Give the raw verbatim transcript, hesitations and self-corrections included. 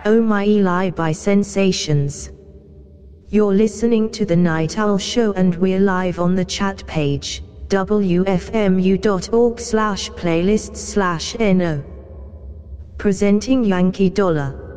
Oh My Eli by Sensations. You're listening to The Night Owl Show and we're live on the chat page, w f m u dot org slash playlists slash no. Presenting Yankee Dollar.